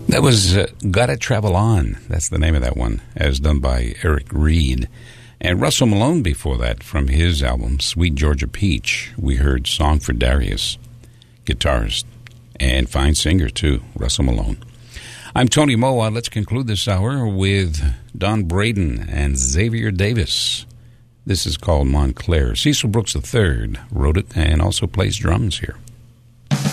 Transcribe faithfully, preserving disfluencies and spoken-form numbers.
That was uh, Gotta Travel On. That's the name of that one, as done by Eric Reed. And Russell Malone before that, from his album, Sweet Georgia Peach, we heard Song for Darius, guitarist, and fine singer, too, Russell Malone. I'm Tony Moa. Let's conclude this hour with Don Braden and Xavier Davis. This is called Montclair. Cecil Brooks the third wrote it and also plays drums here.